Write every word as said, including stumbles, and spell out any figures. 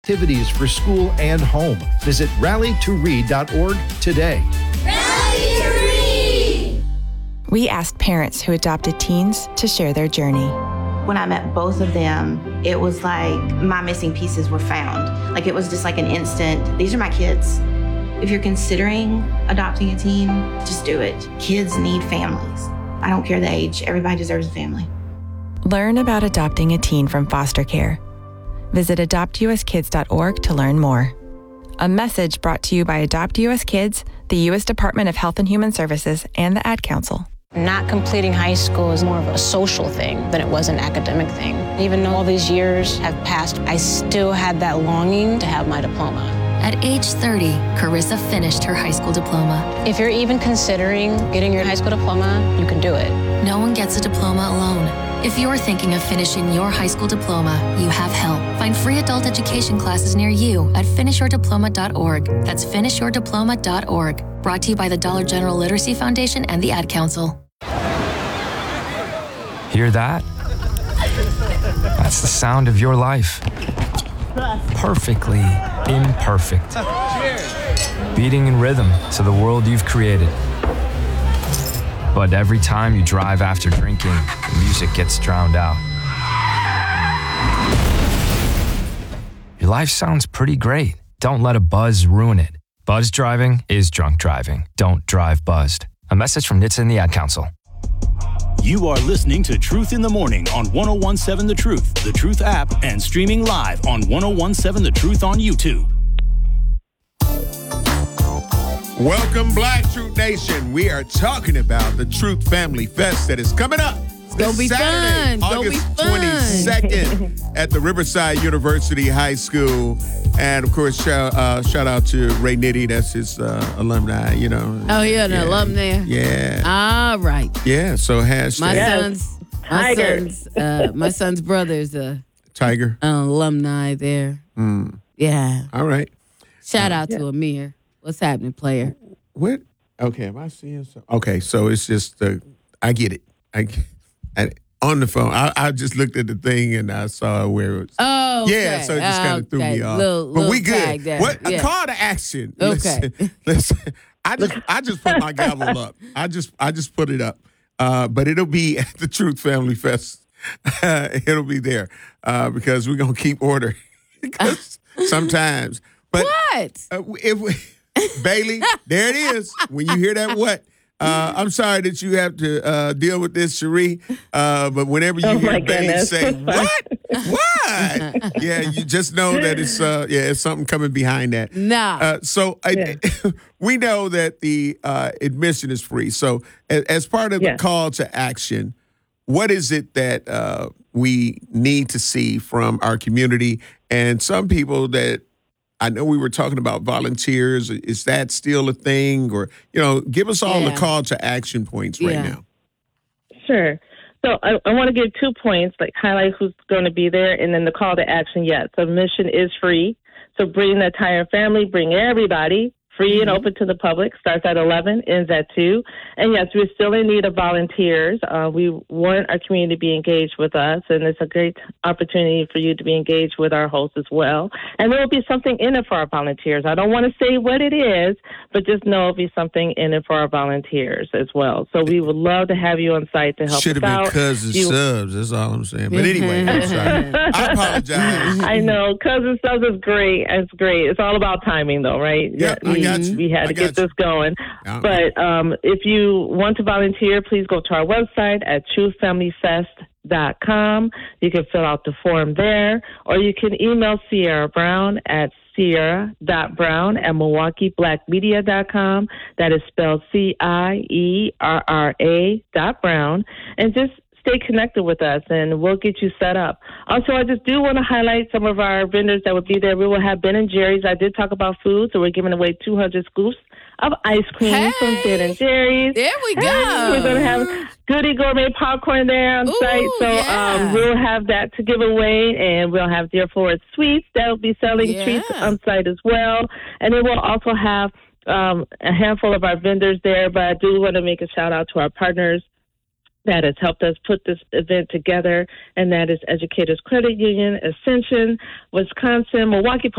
Activities for school and home. Visit rally to read dot org today. Rally to Read! We asked parents who adopted teens to share their journey. When I met both of them, it was like my missing pieces were found. Like it was just like an instant, these are my kids. If you're considering adopting a teen, just do it. Kids need families. I don't care the age, everybody deserves a family. Learn about adopting a teen from foster care. Visit adopt u s kids dot org to learn more. A message brought to you by Adopt U S Kids, the U S Department of Health and Human Services, and the Ad Council. Not completing high school is more of a social thing than it was an academic thing. Even though all these years have passed, I still had that longing to have my diploma. At age thirty, Carissa finished her high school diploma. If you're even considering getting your high school diploma, you can do it. No one gets a diploma alone. If you're thinking of finishing your high school diploma, you have help. Find free adult education classes near you at finish your diploma dot org. That's finish your diploma dot org. Brought to you by the Dollar General Literacy Foundation and the Ad Council. Hear that? That's the sound of your life. Perfectly imperfect. Beating in rhythm to the world you've created. But every time you drive after drinking, the music gets drowned out. Your life sounds pretty great. Don't let a buzz ruin it. Buzz driving is drunk driving. Don't drive buzzed. A message from N H T S A and the Ad Council. You are listening to Truth in the Morning on one oh one point seven The Truth, The Truth app, and streaming live on one oh one point seven The Truth on YouTube. Welcome, Black Truth Nation. We are talking about the Truth Family Fest that is coming up. It's going to be Saturday, fun. August twenty-second at the Riverside University High School. And, of course, shout, uh, shout out to Ray Nitty. That's his uh, alumni, you know. Oh, yeah, the yeah. alumni. Yeah. All right. Yeah, so hashtag. My son's, my son's, uh, my son's brother's a Tiger. An alumni there. Mm. Yeah. All right. Shout uh, out yeah. to Amir. What's happening, player? What? Okay, am I seeing something? Okay, so it's just the, I get it. I, I on the phone, I, I just looked at the thing and I saw where it was. Oh, okay. Yeah, so it just kind of threw okay. me off. Little, but little we good. there. What? Yeah. A call to action. Okay. Listen, listen. I just, I just put my gavel up. I just, I just put it up. Uh, but it'll be at the Truth Family Fest. It'll be there uh, because we're gonna keep order. Because sometimes, but what? Uh, if we, Bailey, there it is. When you hear that, what? Uh, I'm sorry that you have to uh, deal with this, Cherie. Uh, but whenever you oh hear my Bailey goodness. say, what? What? Yeah, you just know that it's uh, yeah, it's something coming behind that. Nah. Uh, so Yeah. I, we know that the uh, admission is free. So as, as part of Yeah. the call to action, what is it that uh, we need to see from our community and some people that I know we were talking about volunteers. Is that still a thing? Or, you know, give us all Yeah. the call to action points right Yeah. now. Sure. So I, I want to give two points, like highlight who's going to be there, and then the call to action yet. So admission is free. So bring the entire family, bring everybody. Free Mm-hmm. and open to the public. Starts at eleven, ends at two. And yes, we're still in need of volunteers. Uh, we want our community to be engaged with us, and it's a great opportunity for you to be engaged with our hosts as well. And there will be something in it for our volunteers. I don't want to say what it is, but just know there'll be something in it for our volunteers as well. So we would love to have you on site to help Should us have out. been cousins You- subs. That's all I'm saying. But anyway, I'm sorry. I apologize. I know. Cousin Subs is great. It's great. It's all about timing, though, right? Yeah, I we, got you. we had I to got get you. this going. Yeah. But um, if you want to volunteer, please go to our website at truth family fest dot com. You can fill out the form there, or you can email Sierra Brown at sierra dot brown at milwaukee black media dot com. That is spelled C I E R R A dot brown. And just stay connected with us, and we'll get you set up. Also, I just do want to highlight some of our vendors that will be there. We will have Ben and Jerry's. I did talk about food, so we're giving away two hundred scoops of ice cream Hey. from Ben and Jerry's. There we go. Hey, we're going to have Goody Gourmet popcorn there on Ooh, site. So yeah. um, we'll have that to give away, and we'll have Dear Forest Sweets that will be selling Yeah. treats on site as well. And then we'll also have um, a handful of our vendors there, but I do want to make a shout out to our partners that has helped us put this event together, and that is Educators Credit Union, Ascension, Wisconsin, Milwaukee